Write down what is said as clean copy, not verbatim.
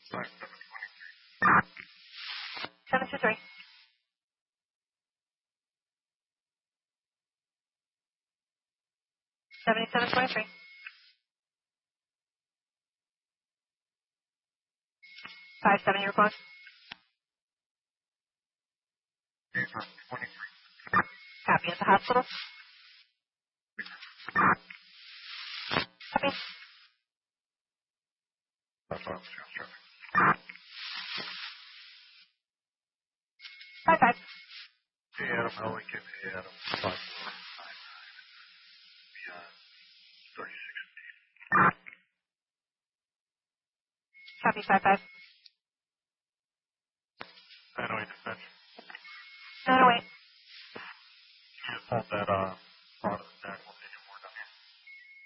723. 7723. 57, your close. Copy at the hospital. Copy. 55. Adam Ellington, Adam 5499. Beyond 36. Copy 55.